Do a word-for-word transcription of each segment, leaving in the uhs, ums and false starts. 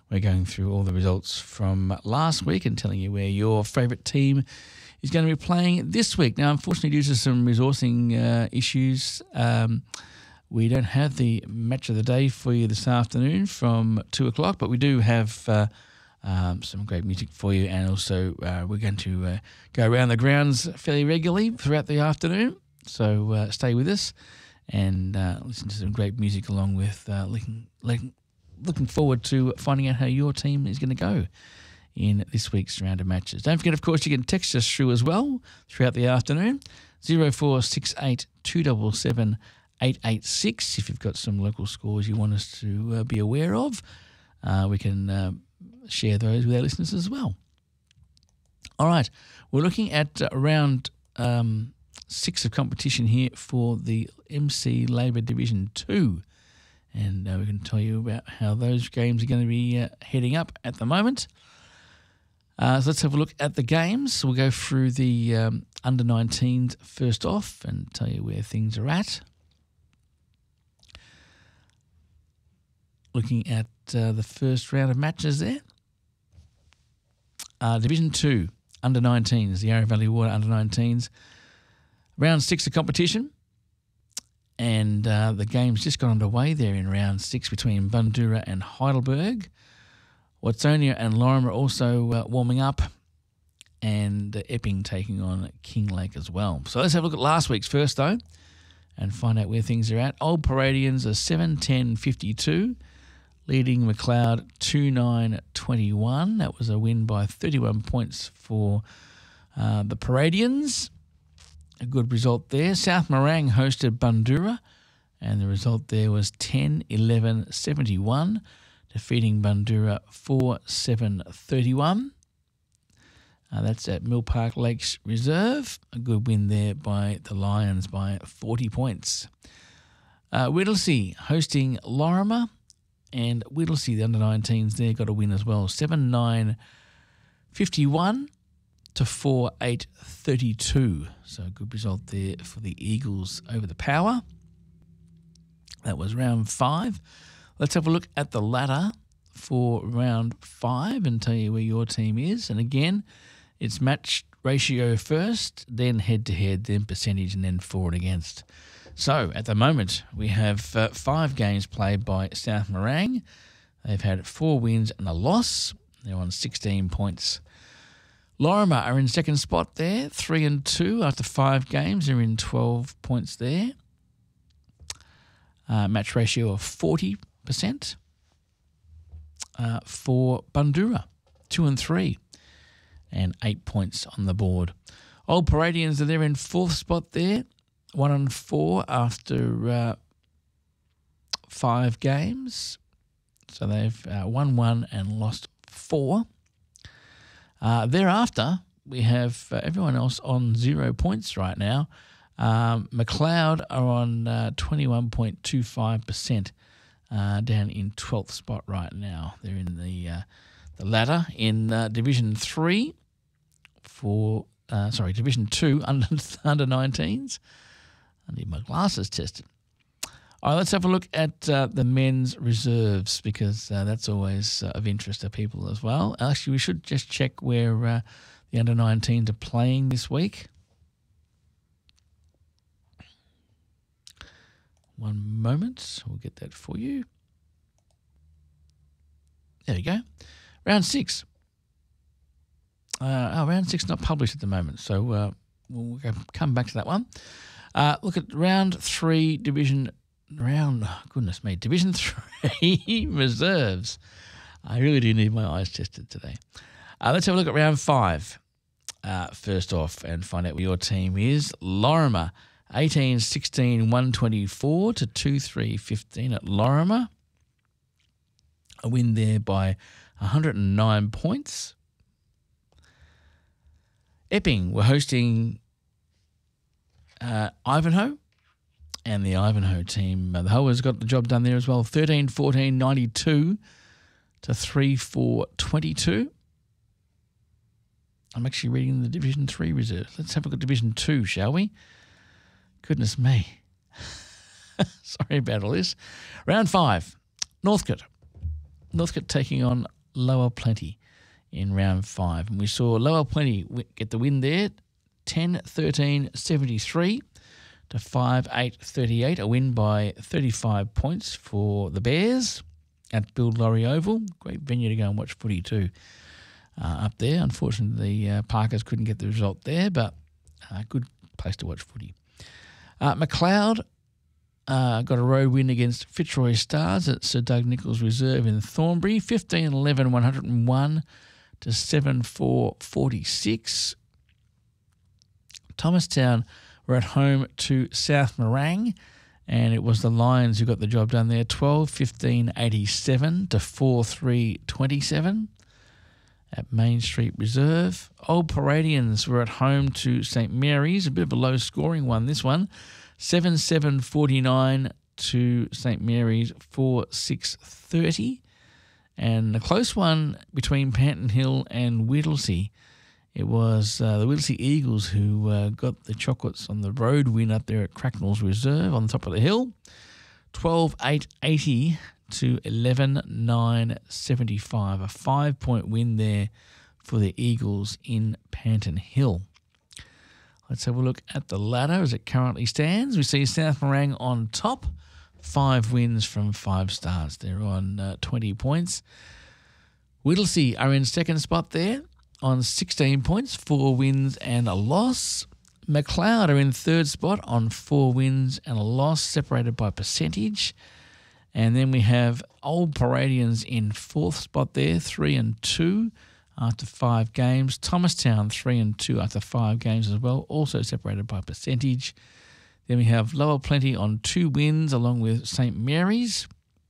We're going through all the results from last week and telling you where your favourite team is going to be playing this week. Now, unfortunately, due to some resourcing uh, issues, um, we don't have the match of the day for you this afternoon from two o'clock, but we do have uh, um, some great music for you, and also uh, we're going to uh, go around the grounds fairly regularly throughout the afternoon. So uh, stay with us and uh, listen to some great music along with uh, looking, looking, looking forward to finding out how your team is going to go in this week's round of matches. Don't forget, of course, you can text us through as well throughout the afternoon, zero four six eight two seven seven eight eight six. If you've got some local scores you want us to uh, be aware of, uh, we can uh, share those with our listeners as well. All right, we're looking at uh, round um, six of competition here for the M C Labour Division two. And uh, we can tell you about how those games are going to be uh, heading up at the moment. Uh, so let's have a look at the games. So we'll go through the um, under nineteens first off and tell you where things are at. Looking at uh, the first round of matches there. Uh, Division two, under nineteens, the Yarra Valley Water under nineteens. Round six of competition. And uh, the game's just got underway there in round six between Bundoora and Heidelberg. Watsonia and Lorimer also uh, warming up, and uh, Epping taking on Kinglake as well. So let's have a look at last week's first, though, and find out where things are at. Old Paradians are seven ten fifty-two, leading McLeod two nine twenty-one. That was a win by thirty-one points for uh, the Paradians. A good result there. South Morang hosted Bundoora, and the result there was ten eleven seventy-one. Defeating Bundoora four seven thirty-one. Uh, that's at Mill Park Lakes Reserve. A good win there by the Lions by forty points. Uh, Whittlesea hosting Lorimer, and Whittlesea, the under nineteens there, got a win as well. seven nine fifty-one to four eight thirty-two. So a good result there for the Eagles over the Power. That was round five. Let's have a look at the ladder for round five and tell you where your team is. And again, it's match ratio first, then head-to-head, then percentage, and then for and against. So at the moment, we have uh, five games played by South Morang. They've had four wins and a loss. They're on sixteen points. Lorimer are in second spot there, three and two after five games. They're in twelve points there. Uh, match ratio of forty percent uh, for Bundoora, two and three, and eight points on the board. Old Paradians are there in fourth spot there, one and four after uh, five games. So they've uh, won one and lost four. Uh, thereafter, we have uh, everyone else on zero points right now. Um, McLeod are on uh, twenty-one point two five percent. Uh, down in twelfth spot right now. They're in the uh, the ladder in uh, Division three for, uh, sorry, Division two under under nineteens. I need my glasses tested. All right, let's have a look at uh, the men's reserves, because uh, that's always uh, of interest to people as well. Actually, we should just check where uh, the under nineteens are playing this week. One moment, we'll get that for you. There we go. Round six. Uh, oh, round six not published at the moment, so uh, we'll come back to that one. Uh, look at round three, division, round, oh, goodness me, division three reserves. I really do need my eyes tested today. Uh, let's have a look at round five. Uh, first off, and find out where your team is. Lorimer, eighteen sixteen one twenty-four to two three fifteen at Lorimer. A win there by one hundred nine points. Epping were hosting uh, Ivanhoe, and the Ivanhoe team, uh, the Hoers got the job done there as well. thirteen fourteen ninety-two to three four twenty-two. I'm actually reading the Division three reserves. Let's have a look at Division two, shall we? Goodness me. Sorry about all this. Round five, Northcote. Northcote taking on Lower Plenty in round five. And we saw Lower Plenty get the win there, ten thirteen seventy-three to five eight thirty-eight, a win by thirty-five points for the Bears at Bill Laurie Oval. Great venue to go and watch footy too uh, up there. Unfortunately, the uh, Parkers couldn't get the result there, but a uh, good place to watch footy. Uh, McLeod uh, got a road win against Fitzroy Stars at Sir Doug Nicholls Reserve in Thornbury, fifteen eleven one oh one to seven four forty-six. Thomastown were at home to South Morang, and it was the Lions who got the job done there, twelve fifteen eighty-seven to four three twenty-seven at Main Street Reserve. Old Paradians were at home to St Mary's, a bit of a low-scoring one, this one, seven seven forty-nine to St Mary's, four six thirty. And a close one between Panton Hill and Whittlesea. It was uh, the Whittlesea Eagles who uh, got the chocolates on the road win up there at Cracknell's Reserve on the top of the hill. twelve eight eighty to eleven nine seventy-five. A five-point win there for the Eagles in Panton Hill. Let's have a look at the ladder as it currently stands. We see South Morang on top. Five wins from five starts. They're on uh, twenty points. Whittlesea are in second spot there on sixteen points, four wins and a loss. McLeod are in third spot on four wins and a loss, separated by percentage. And then we have Old Paradians in fourth spot there, three and two after five games. Thomastown, three and two after five games as well, also separated by percentage. Then we have Lower Plenty on two wins along with St Mary's,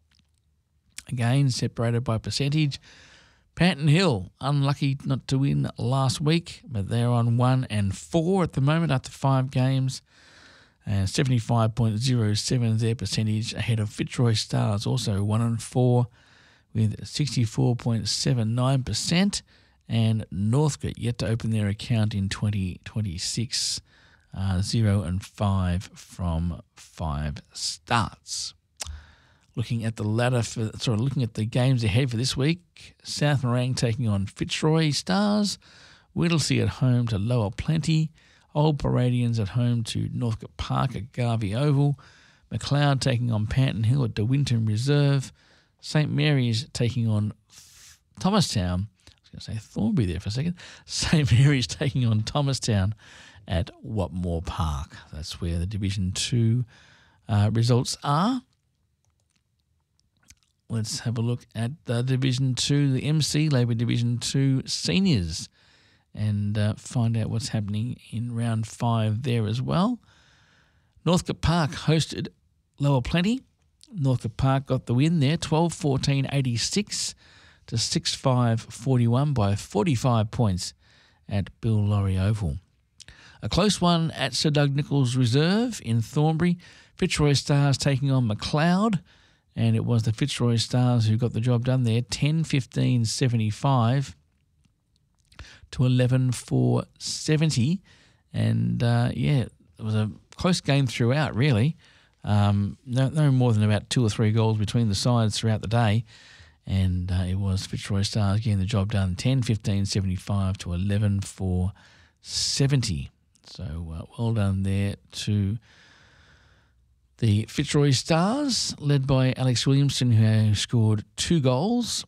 again separated by percentage. Panton Hill, unlucky not to win last week, but they're on one and four at the moment after five games. And seventy-five point oh seven is their percentage, ahead of Fitzroy Stars, also one and four with sixty-four point seven nine percent. And Northcote yet to open their account in twenty twenty-six, uh, zero and five from five starts. Looking at the ladder for, sort of looking at the games ahead for this week, South Morang taking on Fitzroy Stars, Whittlesea at home to Lower Plenty, Old Paradians at home to Northcote Park at Garvey Oval, McLeod taking on Panton Hill at De Winton Reserve, St Mary's taking on Thomastown. I was going to say Thornbury there for a second. St Mary's taking on Thomastown at Watmore Park. That's where the Division two uh, results are. Let's have a look at uh, Division two, the M C Labour Division two Seniors, and uh, find out what's happening in round five there as well. Northcote Park hosted Lower Plenty. Northcote Park got the win there, twelve fourteen eighty-six to six five forty-one by forty-five points at Bill Laurie Oval. A close one at Sir Doug Nicholls Reserve in Thornbury. Fitzroy Stars taking on McLeod, and it was the Fitzroy Stars who got the job done there, ten fifteen seventy-five to eleven four seventy. And, uh, yeah, it was a close game throughout, really. Um, no, no more than about two or three goals between the sides throughout the day. And uh, it was Fitzroy Stars getting the job done, ten fifteen seventy-five to eleven four seventy. So uh, well done there to the Fitzroy Stars, led by Alex Williamson, who scored two goals.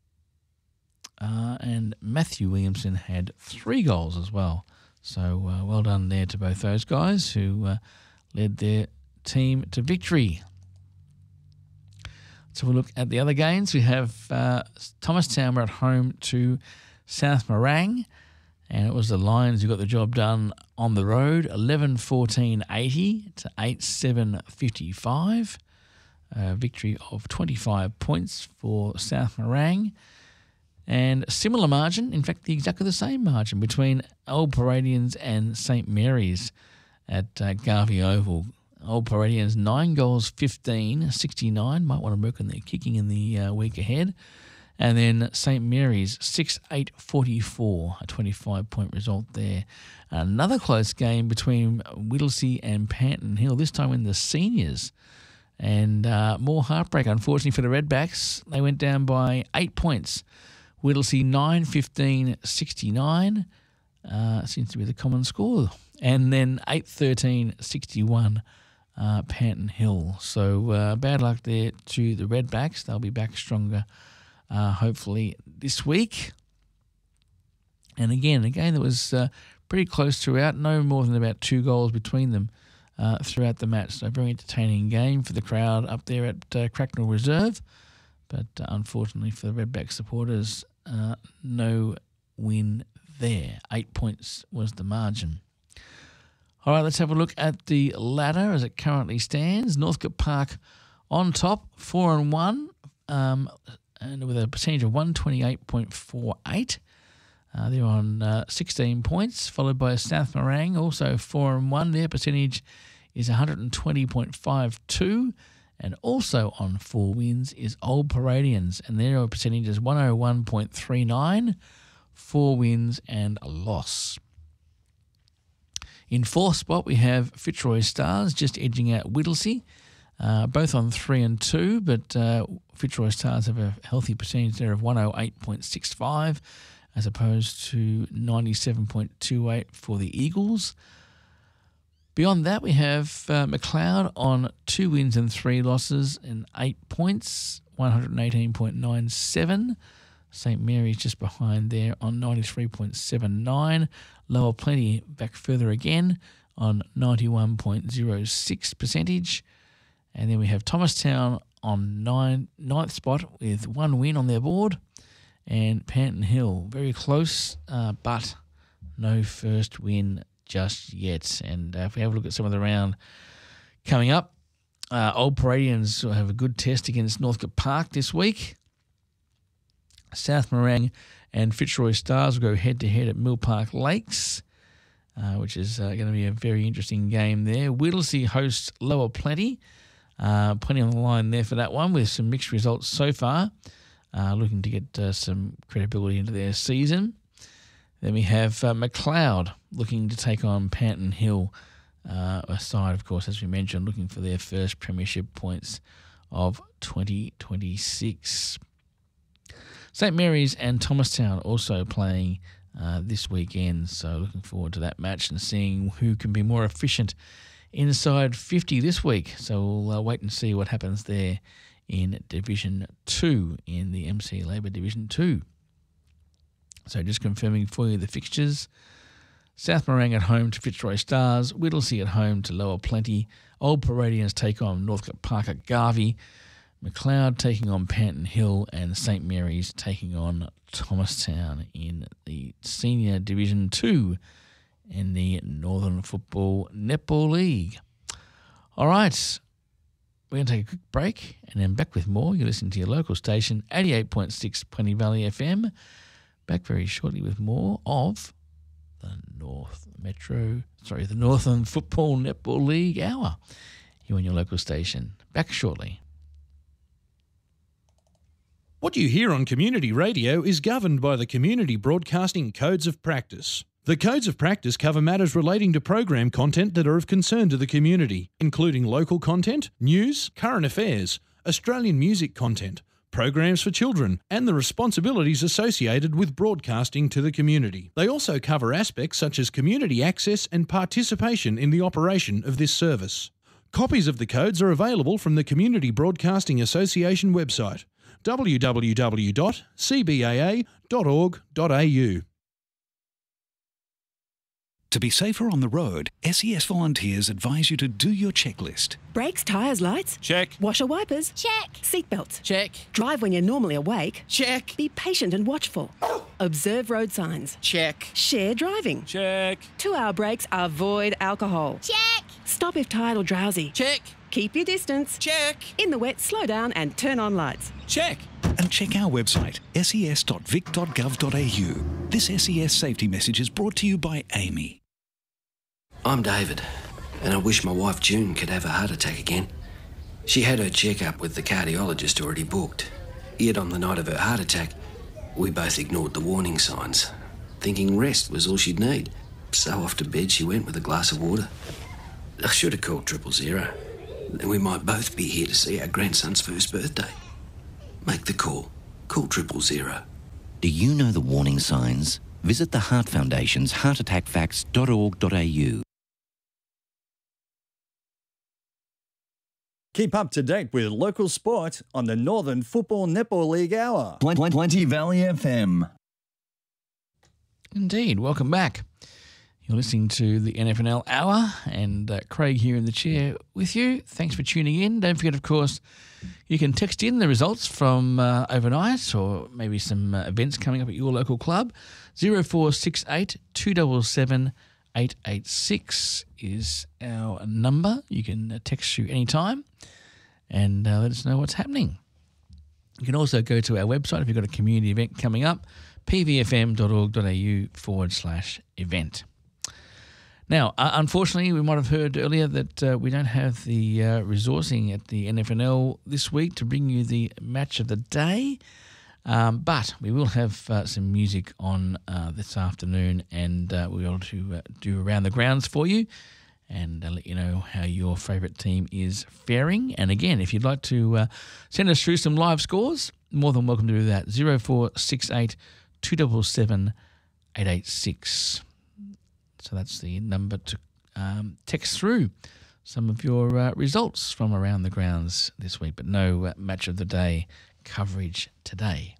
Uh, and Matthew Williamson had three goals as well. So uh, well done there to both those guys who uh, led their team to victory. Let's have a look at the other games. We have uh, Thomastown were at home to South Morang, and it was the Lions who got the job done on the road, eleven fourteen eighty to eight seven fifty-five. A victory of twenty-five points for South Morang. And a similar margin, in fact, the exactly the same margin between Old Paradians and St Mary's at uh, Garvey Oval. Old Paradians, nine goals, fifteen, sixty-nine. Might want to work on their kicking in the uh, week ahead. And then St Mary's, six eight forty-four, a twenty-five point result there. Another close game between Whittlesea and Panton Hill, this time in the seniors. And uh, more heartbreak, unfortunately, for the Redbacks. They went down by eight points Whittlesea nine fifteen sixty-nine. Uh, seems to be the common score. And then eight thirteen sixty-one, uh, Panton Hill. So uh, bad luck there to the Redbacks. They'll be back stronger uh, hopefully this week. And again, a game that was uh, pretty close throughout, no more than about two goals between them uh, throughout the match. So a very entertaining game for the crowd up there at uh, Cracknell Reserve. But uh, unfortunately for the Redback supporters, uh, no win there. Eight points was the margin. All right, let's have a look at the ladder as it currently stands. Northcote Park on top, four and one, um, and with a percentage of one twenty-eight point four eight. Uh, they're on uh, sixteen points, followed by South Morang, also four and one. Their percentage is one twenty point five two, and also on four wins is Old Paradians, and their percentage is one oh one point three nine, four wins and a loss. In fourth spot, we have Fitzroy Stars just edging out Whittlesea, uh, both on three and two, but uh, Fitzroy Stars have a healthy percentage there of one oh eight point six five, as opposed to ninety-seven point two eight for the Eagles. Beyond that, we have uh, McLeod on two wins and three losses and eight points, one eighteen point nine seven. Saint Mary's just behind there on ninety-three point seven nine. Lower Plenty back further again on ninety-one point oh six percentage. And then we have Thomastown on nine, ninth spot with one win on their board. And Panton Hill, very close, uh, but no first win just yet. And uh, if we have a look at some of the round coming up, uh, Old Paradians will have a good test against Northcote Park this week. South Morang and Fitzroy Stars will go head-to-head at Mill Park Lakes, uh, which is uh, going to be a very interesting game there. Whittlesea hosts Lower Plenty. Uh, plenty on the line there for that one with some mixed results so far. Uh, looking to get uh, some credibility into their season. Then we have uh, McLeod looking to take on Panton Hill, uh, a side, of course, as we mentioned, looking for their first premiership points of twenty twenty-six. Saint Mary's and Thomastown also playing uh, this weekend, so looking forward to that match and seeing who can be more efficient inside fifty this week. So we'll uh, wait and see what happens there in Division two, in the M C Labour Division two. So just confirming for you the fixtures. South Morang at home to Fitzroy Stars, Whittlesea at home to Lower Plenty, Old Paradians take on Northcote Park at Garvey, McLeod taking on Panton Hill, and Saint Mary's taking on Thomastown in the Senior Division two in the Northern Football Netball League. All right. We're going to take a quick break and then back with more. You're listening to your local station, eighty-eight point six Plenty Valley F M. Back very shortly with more of the North Metro, sorry, the Northern Football Netball League Hour. You on your local station. Back shortly. What you hear on community radio is governed by the Community Broadcasting Codes of Practice. The Codes of Practice cover matters relating to program content that are of concern to the community, including local content, news, current affairs, Australian music content, programs for children, and the responsibilities associated with broadcasting to the community. They also cover aspects such as community access and participation in the operation of this service. Copies of the codes are available from the Community Broadcasting Association website, w w w dot c b a a dot org dot a u. To be safer on the road, S E S volunteers advise you to do your checklist. Brakes, tyres, lights? Check. Washer, wipers? Check. Seatbelts? Check. Drive when you're normally awake? Check. Be patient and watchful. Observe road signs. Check. Share driving. Check. Two-hour breaks, avoid alcohol. Check. Stop if tired or drowsy. Check. Keep your distance. Check. In the wet, slow down and turn on lights. Check. And check our website, s e s dot vic dot gov dot a u. This S E S safety message is brought to you by Amy. I'm David, and I wish my wife June could have a heart attack again. She had her checkup with the cardiologist already booked. Yet on the night of her heart attack, we both ignored the warning signs, thinking rest was all she'd need. So off to bed she went with a glass of water. I should have called triple zero. Then we might both be here to see our grandson's first birthday. Make the call. Call triple zero. Do you know the warning signs? Visit the Heart Foundation's heart attack facts dot org dot a u. Keep up to date with local sport on the Northern Football Netball League Hour. Plenty Valley F M. Indeed. Welcome back. You're listening to the N F N L Hour, and uh, Craig here in the chair with you. Thanks for tuning in. Don't forget, of course, you can text in the results from uh, overnight or maybe some uh, events coming up at your local club. zero four six eight, two seven seven, eight eight six is our number. You can uh, text you anytime and uh, let us know what's happening. You can also go to our website if you've got a community event coming up, p v f m dot org dot a u forward slash event. Now, uh, unfortunately, we might have heard earlier that uh, we don't have the uh, resourcing at the N F N L this week to bring you the match of the day, um, but we will have uh, some music on uh, this afternoon, and uh, we'll be able to uh, do around the grounds for you and uh, let you know how your favourite team is faring. And again, if you'd like to uh, send us through some live scores, more than welcome to do that. zero four six eight, two seven seven, eight eight six. So that's the number to um, text through some of your uh, results from around the grounds this week, but no uh, match of the day coverage today.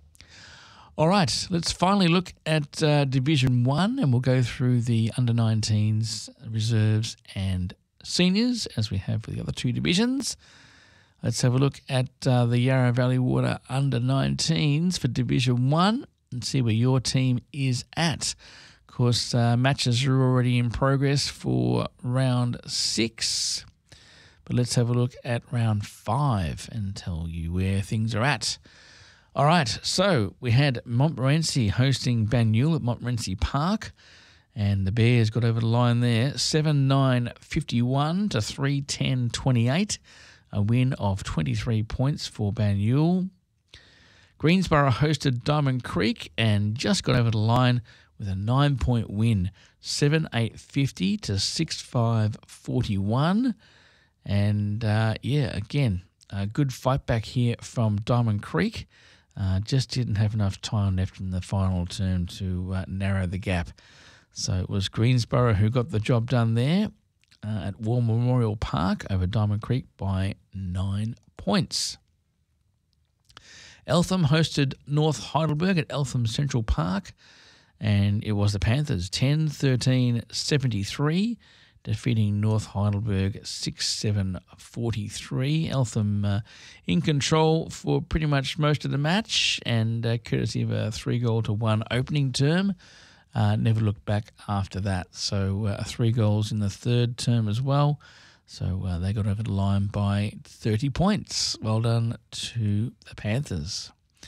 All right, let's finally look at uh, Division one, and we'll go through the under nineteens, reserves and seniors as we have for the other two divisions. Let's have a look at uh, the Yarra Valley Water under nineteens for Division one and see where your team is at. Of course, uh, matches are already in progress for round six, but let's have a look at round five and tell you where things are at. All right, so we had Montmorency hosting Banyule at Montmorency Park, and the Bears got over the line there, seven nine fifty-one to three ten twenty-eight, a win of twenty-three points for Banyule. Greensborough hosted Diamond Creek and just got over the line with a nine-point win, seven eight fifty to six five forty-one. And, uh, yeah, again, a good fight back here from Diamond Creek. Uh, just didn't have enough time left in the final term to uh, narrow the gap. So it was Greensborough who got the job done there uh, at War Memorial Park over Diamond Creek by nine points. Eltham hosted North Heidelberg at Eltham Central Park, and it was the Panthers ten thirteen seventy-three, defeating North Heidelberg six seven forty-three. Eltham uh, in control for pretty much most of the match, and uh, courtesy of a three-goal to one opening term, uh, never looked back after that. So uh, three goals in the third term as well. So uh, they got over the line by thirty points. Well done to the Panthers.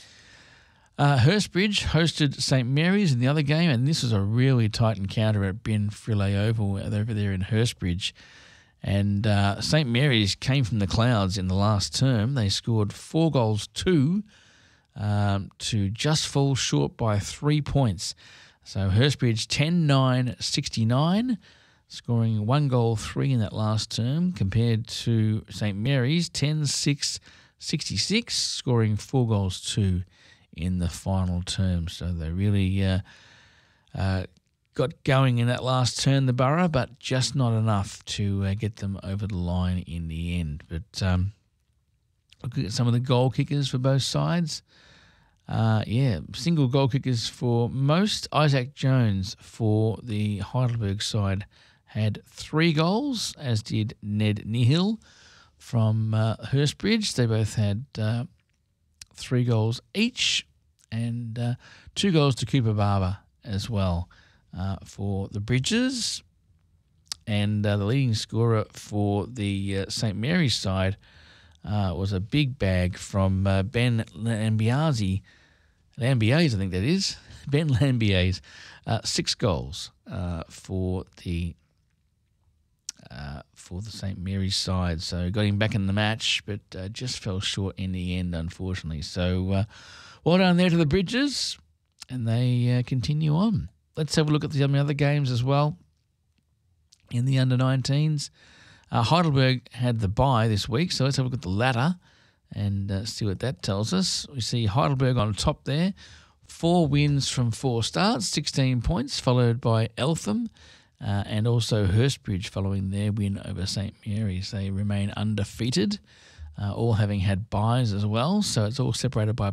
Uh, Hurstbridge hosted Saint Mary's in the other game, and this was a really tight encounter at Ben Frilley Oval over there in Hurstbridge. And uh, Saint Mary's came from the clouds in the last term. They scored four goals, two, um, to just fall short by three points. So Hurstbridge ten nine sixty-nine, scoring one goal, three in that last term, compared to Saint Mary's ten six sixty-six, scoring four goals, two in the final term. So they really uh, uh, got going in that last turn, the Borough, but just not enough to uh, get them over the line in the end. But um, looking at some of the goal kickers for both sides, uh, yeah, single goal kickers for most. Isaac Jones for the Heidelberg side had three goals, as did Ned Nihil from uh, Hurstbridge. They both had Uh, three goals each, and uh, two goals to Cooper Barber as well uh, for the Bridges. And uh, the leading scorer for the uh, Saint Mary's side uh, was a big bag from uh, Ben Lambiase, Lambiase, I think that is, Ben Lambiase, uh, six goals uh, for the Uh, for the Saint Mary's side. So got him back in the match, but uh, just fell short in the end, unfortunately. So uh, well done there to the Bridges, and they uh, continue on. Let's have a look at the other games as well. In the under nineteens, uh, Heidelberg had the bye this week, so let's have a look at the ladder and uh, see what that tells us. We see Heidelberg on top there, Four wins from four starts, sixteen points, followed by Eltham uh, and also Hurstbridge following their win over St Mary's. They remain undefeated, uh, all having had byes as well, so it's all separated by